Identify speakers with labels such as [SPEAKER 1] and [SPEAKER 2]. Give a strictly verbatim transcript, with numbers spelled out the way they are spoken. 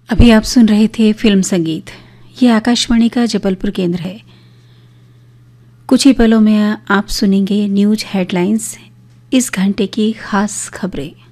[SPEAKER 1] अभी आप सुन रहे थे फिल्म संगीत। ये आकाशवाणी का जबलपुर केंद्र है। कुछ ही पलों में आप सुनेंगे न्यूज हेडलाइंस, इस घंटे की खास खबरें।